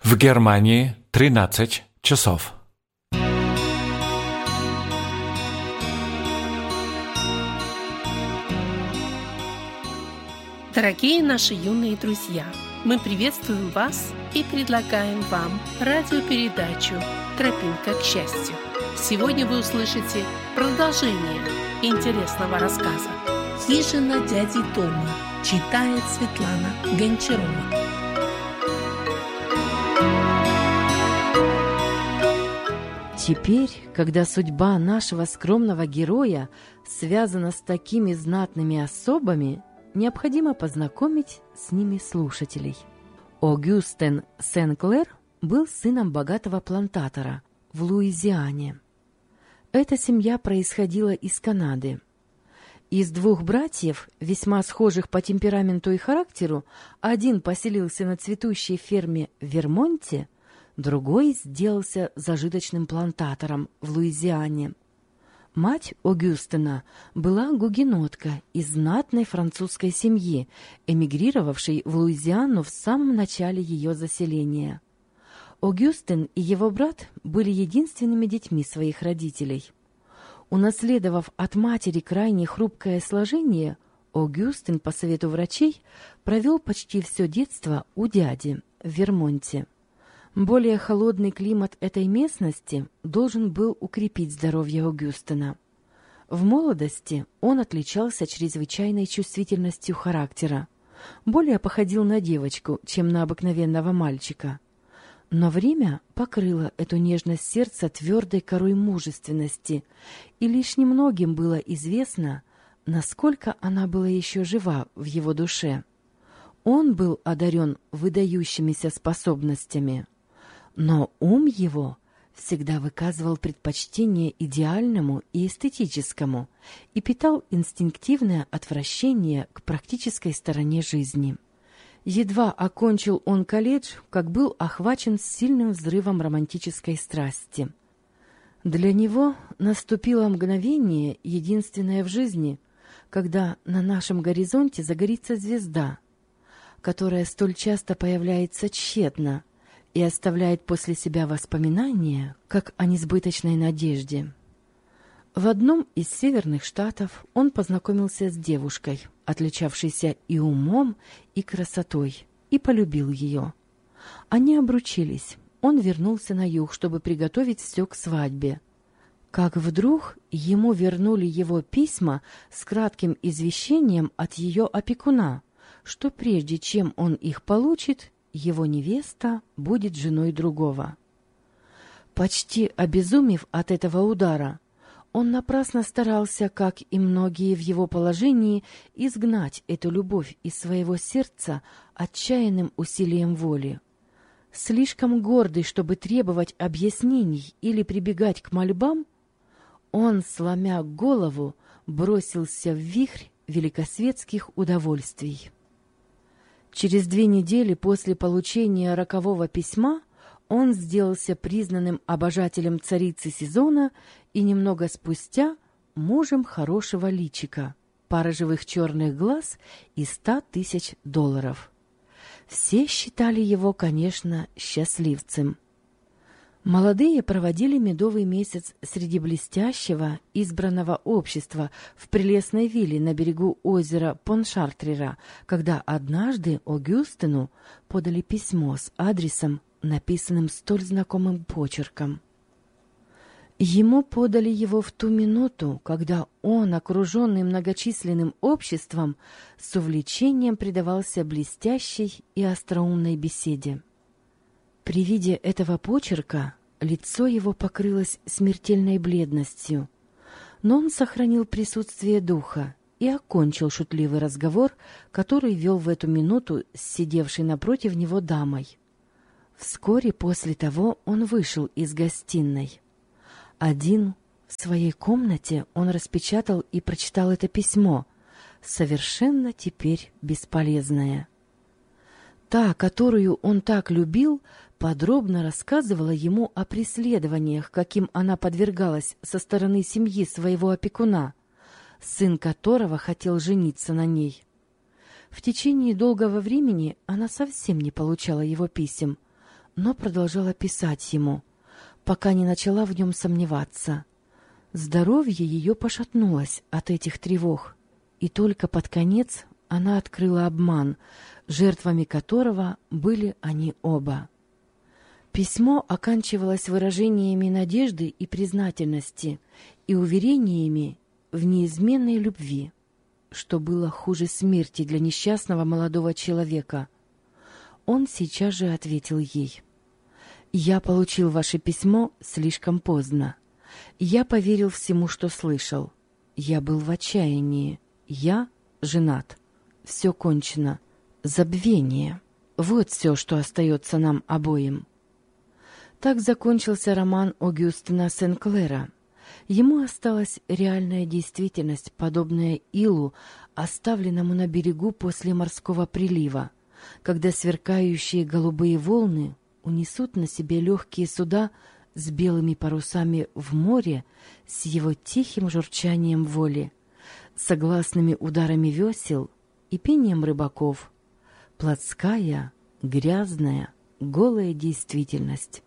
В Германии 13 часов. Дорогие наши юные друзья, мы приветствуем вас и предлагаем вам радиопередачу «Тропинка к счастью». Сегодня вы услышите продолжение интересного рассказа. «Хижина дяди Тома», читает Светлана Гончарова. Теперь, когда судьба нашего скромного героя связана с такими знатными особами, необходимо познакомить с ними слушателей. Огюстен Сен-Клер был сыном богатого плантатора в Луизиане. Эта семья происходила из Канады. Из двух братьев, весьма схожих по темпераменту и характеру, один поселился на цветущей ферме в Вермонте, другой сделался зажиточным плантатором в Луизиане. Мать Огюстена была гугенотка из знатной французской семьи, эмигрировавшей в Луизиану в самом начале ее заселения. Огюстен и его брат были единственными детьми своих родителей. Унаследовав от матери крайне хрупкое сложение, Огюстен, по совету врачей, провел почти все детство у дяди в Вермонте. Более холодный климат этой местности должен был укрепить здоровье Огюстена. В молодости он отличался чрезвычайной чувствительностью характера, более походил на девочку, чем на обыкновенного мальчика. Но время покрыло эту нежность сердца твердой корой мужественности, и лишь немногим было известно, насколько она была еще жива в его душе. Он был одарен выдающимися способностями, но ум его всегда выказывал предпочтение идеальному и эстетическому и питал инстинктивное отвращение к практической стороне жизни. Едва окончил он колледж, как был охвачен сильным взрывом романтической страсти. Для него наступило мгновение, единственное в жизни, когда на нашем горизонте загорится звезда, которая столь часто появляется тщетно и оставляет после себя воспоминания, как о несбыточной надежде. В одном из северных штатов он познакомился с девушкой, отличавшейся и умом, и красотой, и полюбил ее. Они обручились. Он вернулся на юг, чтобы приготовить все к свадьбе. Как вдруг ему вернули его письма с кратким извещением от ее опекуна, что прежде чем он их получит, его невеста будет женой другого. Почти обезумев от этого удара, он напрасно старался, как и многие в его положении, изгнать эту любовь из своего сердца отчаянным усилием воли. Слишком гордый, чтобы требовать объяснений или прибегать к мольбам, он, сломя голову, бросился в вихрь великосветских удовольствий. Через 2 недели после получения рокового письма он сделался признанным обожателем царицы Сезона и немного спустя мужем хорошего личика, пары живых черных глаз и $100 000. Все считали его, конечно, счастливцем. Молодые проводили медовый месяц среди блестящего, избранного общества в прелестной вилле на берегу озера Поншартрера, когда однажды Огюстену подали письмо с адресом, написанным столь знакомым почерком. Ему подали его в ту минуту, когда он, окруженный многочисленным обществом, с увлечением предавался блестящей и остроумной беседе. При виде этого почерка лицо его покрылось смертельной бледностью, но он сохранил присутствие духа и окончил шутливый разговор, который вел в эту минуту с сидевшей напротив него дамой. Вскоре после того он вышел из гостиной. Один в своей комнате он распечатал и прочитал это письмо, совершенно теперь бесполезное. Та, которую он так любил, подробно рассказывала ему о преследованиях, каким она подвергалась со стороны семьи своего опекуна, сын которого хотел жениться на ней. В течение долгого времени она совсем не получала его писем, но продолжала писать ему, пока не начала в нем сомневаться. Здоровье ее пошатнулось от этих тревог, и только под конец она открыла обман, жертвами которого были они оба. Письмо оканчивалось выражениями надежды и признательности и уверениями в неизменной любви, что было хуже смерти для несчастного молодого человека. Он сейчас же ответил ей: «Я получил ваше письмо слишком поздно. Я поверил всему, что слышал. Я был в отчаянии. Я женат. Все кончено. Забвение. Вот все, что остается нам обоим». Так закончился роман Огюстена Сен-Клера. Ему осталась реальная действительность, подобная илу, оставленному на берегу после морского прилива, когда сверкающие голубые волны унесут на себе легкие суда с белыми парусами в море, с его тихим журчанием воли, согласными ударами весел и пением рыбаков. Плотская, грязная, голая действительность.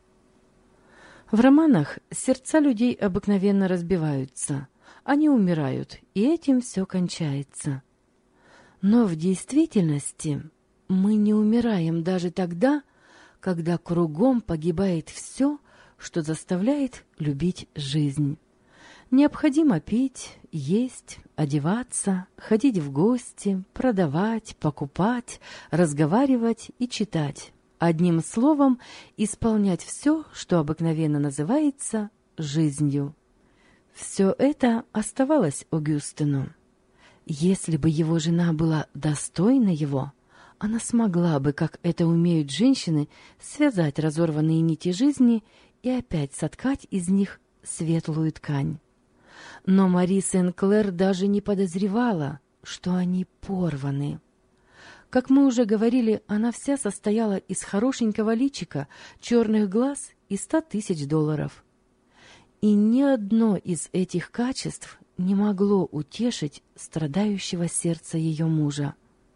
В романах сердца людей обыкновенно разбиваются, они умирают, и этим все кончается. Но в действительности мы не умираем даже тогда, когда кругом погибает все, что заставляет любить жизнь. Необходимо пить, есть, одеваться, ходить в гости, продавать, покупать, разговаривать и читать. Одним словом, исполнять все, что обыкновенно называется жизнью. Все это оставалось Огюстену. Если бы его жена была достойна его, она смогла бы, как это умеют женщины, связать разорванные нити жизни и опять соткать из них светлую ткань. Но Мари Сен-Клер даже не подозревала, что они порваны. Как мы уже говорили, она вся состояла из хорошенького личика, черных глаз и $100 000. И ни одно из этих качеств не могло утешить страдающего сердца ее мужа.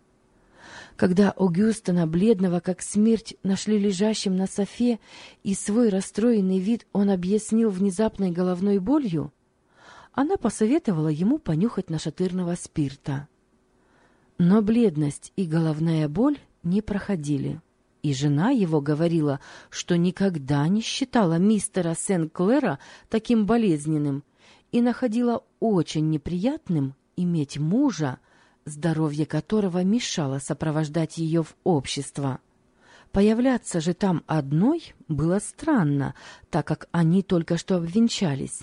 Когда Огюстена, бледного как смерть, нашли лежащим на софе, и свой расстроенный вид он объяснил внезапной головной болью, она посоветовала ему понюхать нашатырного спирта. Но бледность и головная боль не проходили, и жена его говорила, что никогда не считала мистера Сен-Клера таким болезненным и находила очень неприятным иметь мужа, здоровье которого мешало сопровождать ее в общество. Появляться же там одной было странно, так как они только что обвенчались.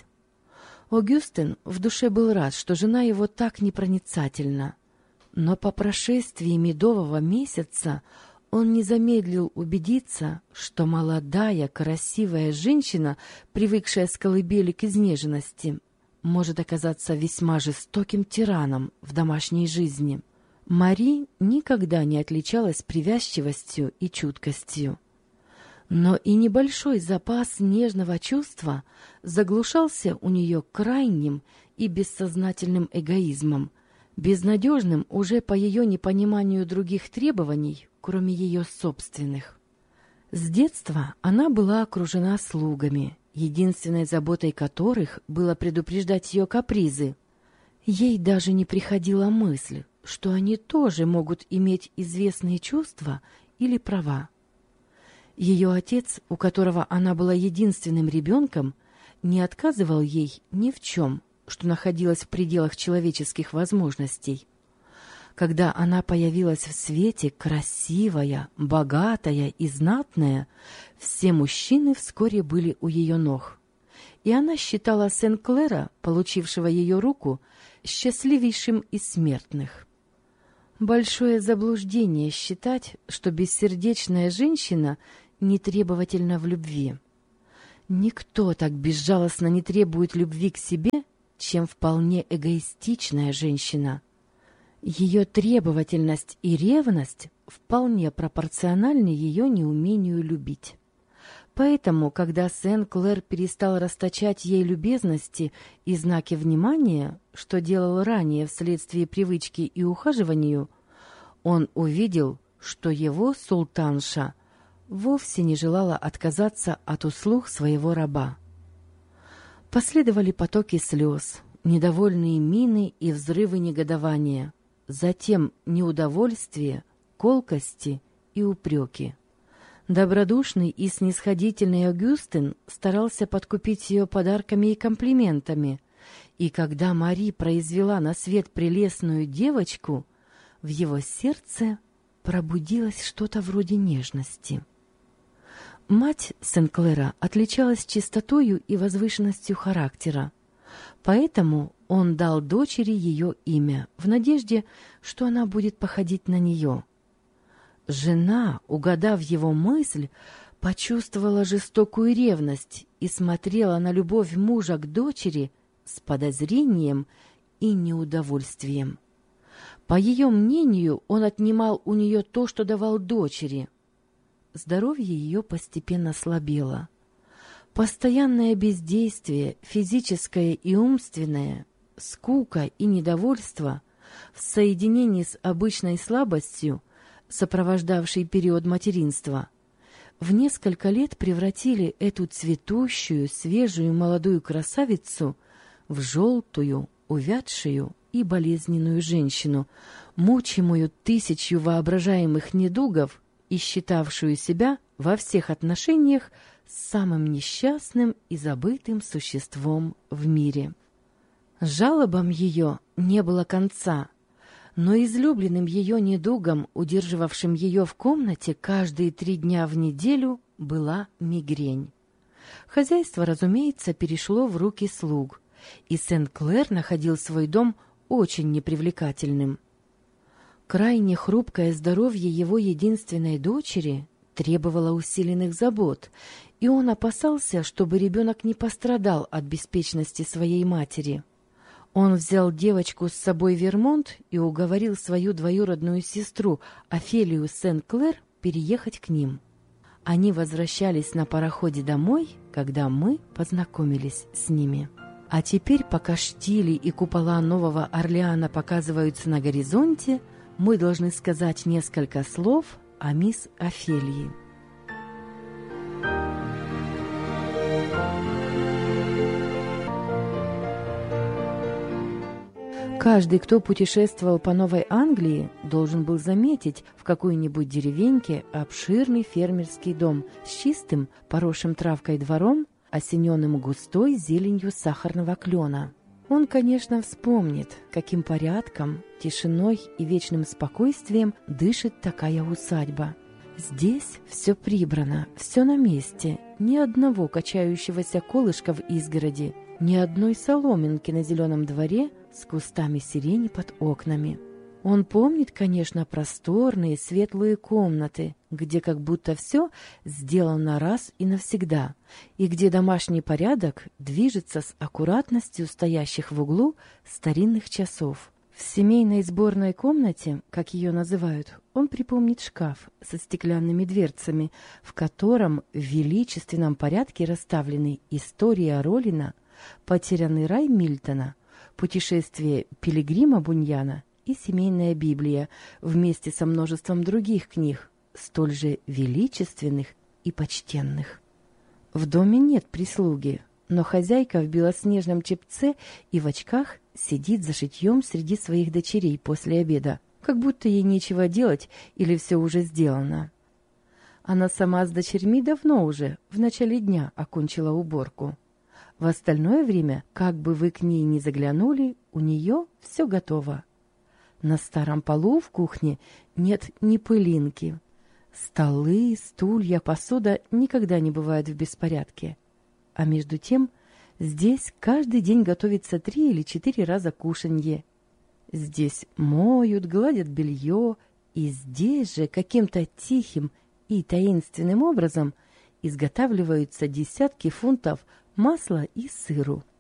Огюстен в душе был рад, что жена его так непроницательна. Но по прошествии медового месяца он не замедлил убедиться, что молодая, красивая женщина, привыкшая с колыбели к изнеженности, может оказаться весьма жестоким тираном в домашней жизни. Мари никогда не отличалась привязчивостью и чуткостью. Но и небольшой запас нежного чувства заглушался у нее крайним и бессознательным эгоизмом, безнадежным уже по ее непониманию других требований, кроме ее собственных. С детства она была окружена слугами, единственной заботой которых было предупреждать ее капризы. Ей даже не приходила мысль, что они тоже могут иметь известные чувства или права. Ее отец, у которого она была единственным ребенком, не отказывал ей ни в чем, что находилось в пределах человеческих возможностей. Когда она появилась в свете, красивая, богатая и знатная, все мужчины вскоре были у ее ног. И она считала Сен-Клера, получившего ее руку, счастливейшим из смертных. Большое заблуждение считать, что бессердечная женщина не требовательна в любви. Никто так безжалостно не требует любви к себе, чем вполне эгоистичная женщина. Ее требовательность и ревность вполне пропорциональны ее неумению любить. Поэтому, когда Сен-Клер перестал расточать ей любезности и знаки внимания, что делал ранее вследствие привычки и ухаживанию, он увидел, что его султанша вовсе не желала отказаться от услуг своего раба. Последовали потоки слез, недовольные мины и взрывы негодования, затем неудовольствие, колкости и упреки. Добродушный и снисходительный Огюстен старался подкупить ее подарками и комплиментами, и когда Мари произвела на свет прелестную девочку, в его сердце пробудилось что-то вроде нежности. Мать Сен-Клера отличалась чистотою и возвышенностью характера, поэтому он дал дочери ее имя в надежде, что она будет походить на нее. Жена, угадав его мысль, почувствовала жестокую ревность и смотрела на любовь мужа к дочери с подозрением и неудовольствием. По ее мнению, он отнимал у нее то, что давал дочери. Здоровье ее постепенно слабело. Постоянное бездействие, физическое и умственное, скука и недовольство в соединении с обычной слабостью, сопровождавшей период материнства, в несколько лет превратили эту цветущую, свежую молодую красавицу в желтую, увядшую и болезненную женщину, мучимую тысячью воображаемых недугов и считавшую себя во всех отношениях самым несчастным и забытым существом в мире. Жалобам ее не было конца, но излюбленным ее недугом, удерживавшим ее в комнате каждые 3 дня в неделю, была мигрень. Хозяйство, разумеется, перешло в руки слуг, и Сен-Клер находил свой дом очень непривлекательным. Крайне хрупкое здоровье его единственной дочери требовало усиленных забот, и он опасался, чтобы ребенок не пострадал от беспечности своей матери. Он взял девочку с собой в Вермонт и уговорил свою двоюродную сестру Офелию Сен-Клер переехать к ним. Они возвращались на пароходе домой, когда мы познакомились с ними. А теперь, пока штили и купола Нового Орлеана показываются на горизонте, мы должны сказать несколько слов о мисс Офелии. Каждый, кто путешествовал по Новой Англии, должен был заметить в какой-нибудь деревеньке обширный фермерский дом с чистым, поросшим травкой двором, осененным густой зеленью сахарного клена. Он, конечно, вспомнит, каким порядком, тишиной и вечным спокойствием дышит такая усадьба. Здесь все прибрано, все на месте, ни одного качающегося колышка в изгороди, ни одной соломинки на зеленом дворе с кустами сирени под окнами. Он помнит, конечно, просторные светлые комнаты, где как будто все сделано раз и навсегда, и где домашний порядок движется с аккуратностью стоящих в углу старинных часов. В семейной сборной комнате, как ее называют, он припомнит шкаф со стеклянными дверцами, в котором в величественном порядке расставлены «История Роллина», «Потерянный рай» Мильтона, «Путешествие Пилигрима» Буньяна и «Семейная Библия» вместе со множеством других книг, столь же величественных и почтенных. В доме нет прислуги, но хозяйка в белоснежном чепце и в очках сидит за шитьем среди своих дочерей после обеда, как будто ей нечего делать или все уже сделано. Она сама с дочерьми давно уже, в начале дня, окончила уборку. В остальное время, как бы вы к ней ни заглянули, у нее все готово. На старом полу в кухне нет ни пылинки. Столы, стулья, посуда никогда не бывают в беспорядке. А между тем здесь каждый день готовится 3 или 4 раза кушанье. Здесь моют, гладят белье, и здесь же каким-то тихим и таинственным образом изготавливаются десятки фунтов масла и сыру.